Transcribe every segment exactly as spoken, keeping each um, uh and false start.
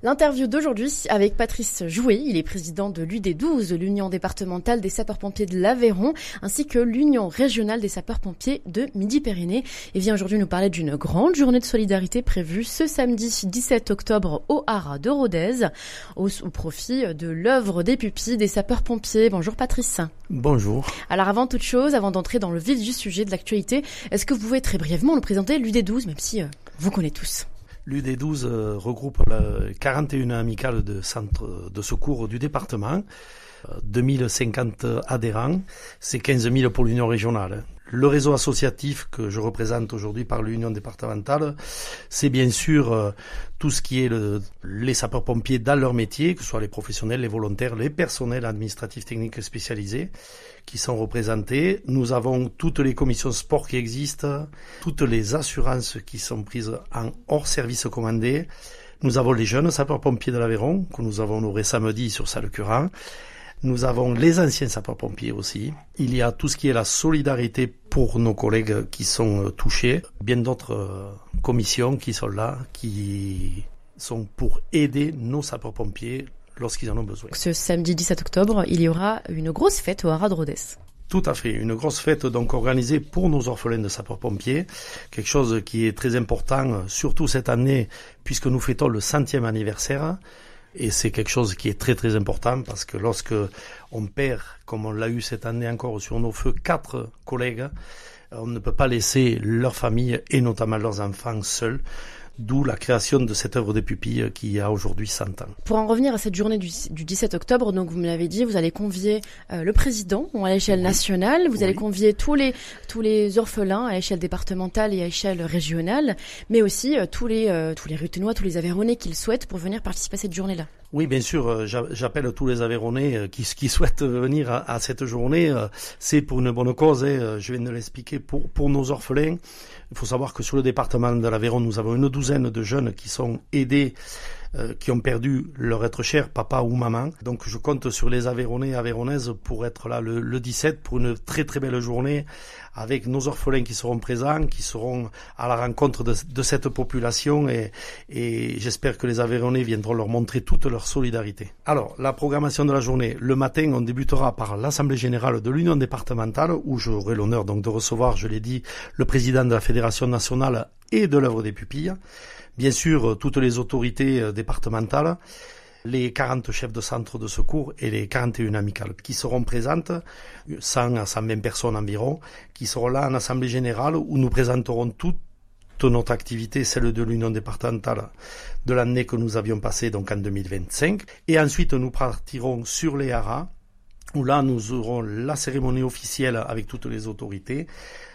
L'interview d'aujourd'hui avec Patrice Jouet, il est président de l'U D douze, l'Union départementale des sapeurs-pompiers de l'Aveyron, ainsi que l'Union régionale des sapeurs-pompiers de Midi-Pyrénées. Et vient aujourd'hui nous parler d'une grande journée de solidarité prévue ce samedi dix-sept octobre au Haras de Rodez, au, au profit de l'œuvre des pupilles des sapeurs-pompiers. Bonjour Patrice. Bonjour. Alors avant toute chose, avant d'entrer dans le vif du sujet de l'actualité, est-ce que vous pouvez très brièvement nous présenter l'U D douze, même si euh, vous connaissez tous? L'U D douze euh, regroupe les quarante et un amicales de centres de secours du département, euh, deux mille cinquante adhérents, c'est quinze mille pour l'Union régionale. Le réseau associatif que je représente aujourd'hui par l'Union départementale, c'est bien sûr euh, tout ce qui est le, les sapeurs-pompiers dans leur métier, que ce soit les professionnels, les volontaires, les personnels administratifs techniques spécialisés qui sont représentés. Nous avons toutes les commissions sport qui existent, toutes les assurances qui sont prises en hors service commandé. Nous avons les jeunes sapeurs-pompiers de l'Aveyron, que nous avons honoré samedi sur Sallecurant. Nous avons les anciens sapeurs-pompiers aussi. Il y a tout ce qui est la solidarité pour nos collègues qui sont touchés. Bien d'autres commissions qui sont là, qui sont pour aider nos sapeurs-pompiers lorsqu'ils en ont besoin. Ce samedi dix-sept octobre, il y aura une grosse fête au Haras de Rodez. Tout à fait, une grosse fête donc organisée pour nos orphelins de sapeurs-pompiers, quelque chose qui est très important, surtout cette année, puisque nous fêtons le centième anniversaire. Et c'est quelque chose qui est très très important parce que lorsque on perd, comme on l'a eu cette année encore sur nos feux, quatre collègues, on ne peut pas laisser leur famille et notamment leurs enfants seuls. D'où la création de cette œuvre des pupilles qui a aujourd'hui cent ans. Pour en revenir à cette journée du, du dix-sept octobre, donc vous me l'avez dit, vous allez convier euh, le président à l'échelle oui. nationale, vous oui. allez convier tous les tous les orphelins à l'échelle départementale et à l'échelle régionale, mais aussi euh, tous les euh, tous les Ruthénois, tous les Aveyronnais qui le souhaitent pour venir participer à cette journée-là. Oui, bien sûr, j'appelle tous les Aveyronnais qui, qui souhaitent venir à, à cette journée. C'est pour une bonne cause, hein. Je viens de l'expliquer, pour, pour nos orphelins. Il faut savoir que sur le département de l'Aveyron, nous avons une douzaine de jeunes qui sont aidés, euh, qui ont perdu leur être cher, papa ou maman. Donc je compte sur les Aveyronnais et Aveyronnaises pour être là le, le dix-sept pour une très très belle journée avec nos orphelins qui seront présents, qui seront à la rencontre de, de cette population et, et j'espère que les Aveyronnais viendront leur montrer toute leur solidarité. Alors, la programmation de la journée. Le matin, on débutera par l'Assemblée générale de l'Union départementale où j'aurai l'honneur donc de recevoir, je l'ai dit, le président de la Fédération nationale et de l'œuvre des pupilles. Bien sûr, toutes les autorités départementales, les quarante chefs de centre de secours et les quarante et un amicales qui seront présentes, cent à cent vingt personnes environ, qui seront là en assemblée générale où nous présenterons toute notre activité, celle de l'Union départementale de l'année que nous avions passée donc en deux mille vingt-cinq. Et ensuite, nous partirons sur les Haras où là, nous aurons la cérémonie officielle avec toutes les autorités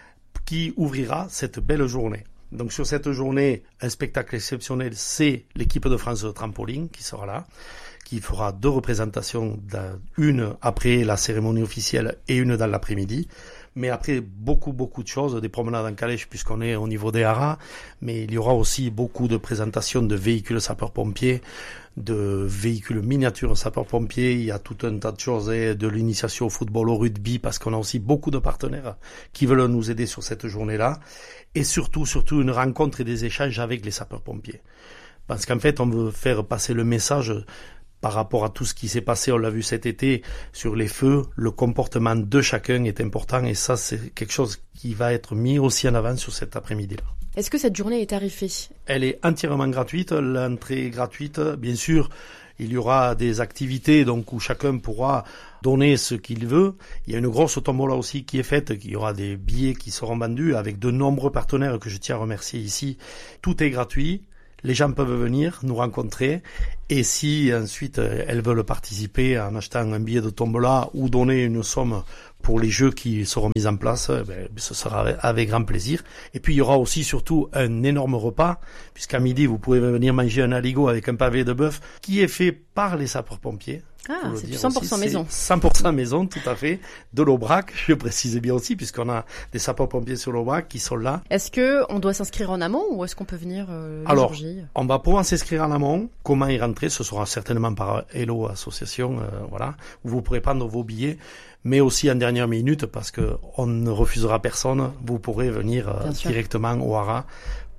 qui ouvrira cette belle journée. Donc sur cette journée, un spectacle exceptionnel, c'est l'équipe de France de trampoline qui sera là, qui fera deux représentations, une après la cérémonie officielle et une dans l'après-midi. Mais après, beaucoup, beaucoup de choses, des promenades en calèche puisqu'on est au niveau des haras, mais il y aura aussi beaucoup de présentations de véhicules sapeurs-pompiers, de véhicules miniatures sapeurs-pompiers, il y a tout un tas de choses, hein, de l'initiation au football, au rugby, parce qu'on a aussi beaucoup de partenaires qui veulent nous aider sur cette journée-là, et surtout, surtout une rencontre et des échanges avec les sapeurs-pompiers. Parce qu'en fait, on veut faire passer le message par rapport à tout ce qui s'est passé, on l'a vu cet été, sur les feux, le comportement de chacun est important et ça, c'est quelque chose qui va être mis aussi en avant sur cet après-midi-là. Est-ce que cette journée est tarifée ? Elle est entièrement gratuite, l'entrée est gratuite. Bien sûr, il y aura des activités donc où chacun pourra donner ce qu'il veut. Il y a une grosse tombola aussi qui est faite, il y aura des billets qui seront vendus avec de nombreux partenaires que je tiens à remercier ici. Tout est gratuit. Les gens peuvent venir nous rencontrer et si ensuite elles veulent participer en achetant un billet de tombola ou donner une somme pour les jeux qui seront mis en place, ben, ce sera avec grand plaisir. Et puis il y aura aussi surtout un énorme repas, puisqu'à midi vous pouvez venir manger un aligot avec un pavé de bœuf qui est fait par les sapeurs-pompiers. Ah, c'est du cent pour cent aussi. maison. C'est cent pour cent maison, tout à fait. De l'Aubrac, je précise bien aussi, puisqu'on a des sapeurs-pompiers sur l'Aubrac qui sont là. Est-ce que on doit s'inscrire en amont ou est-ce qu'on peut venir euh, le Alors, jour J ? On va pouvoir s'inscrire en amont. Comment y rentrer ? Ce sera certainement par Hello Association, euh, voilà, où vous pourrez prendre vos billets, mais aussi en dernière minute, parce que on ne refusera personne. Vous pourrez venir euh, directement au Haras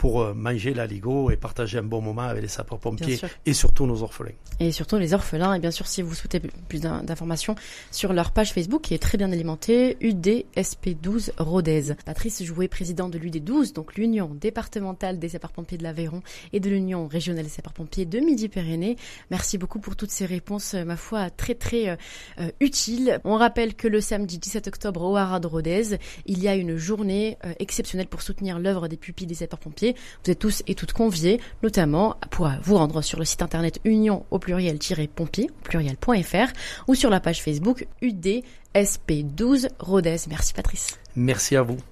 pour manger l'aligot et partager un bon moment avec les sapeurs-pompiers et surtout nos orphelins. Et surtout les orphelins. Et bien sûr, si vous souhaitez plus d'informations sur leur page Facebook qui est très bien alimentée, U D S P douze Rodez. Patrice Jouet, président de l'U D douze, donc l'Union départementale des sapeurs-pompiers de l'Aveyron et de l'Union régionale des sapeurs-pompiers de Midi-Pyrénées. Merci beaucoup pour toutes ces réponses, ma foi, très très euh, utiles. On rappelle que le samedi dix-sept octobre au Haras de Rodez, il y a une journée euh, exceptionnelle pour soutenir l'œuvre des pupilles des sapeurs-pompiers. Vous êtes tous et toutes conviés, notamment pour vous rendre sur le site internet union au pluriel-pompier, au pluriel.fr ou sur la page Facebook U D S P douze Rodez. Merci Patrice. Merci à vous.